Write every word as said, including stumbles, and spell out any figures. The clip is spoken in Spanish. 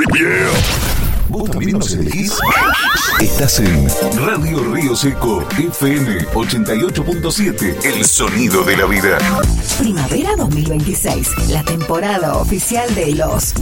¿Vos también nos elegís? Estás en Radio Río Seco, F M ochenta y ocho punto siete, el sonido de la vida. Primavera dos mil veintiséis, la temporada oficial de los